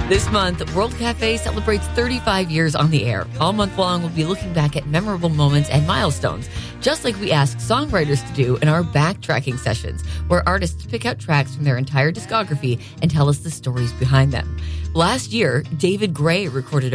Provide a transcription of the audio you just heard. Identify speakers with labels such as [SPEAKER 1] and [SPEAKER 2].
[SPEAKER 1] This month, World Cafe celebrates 35 years on the air. All month long, we'll be looking back at memorable moments and milestones, just like we ask songwriters to do in our backtracking sessions, where artists pick out tracks from their entire discography and tell us the stories behind them. Last year, David Gray recorded a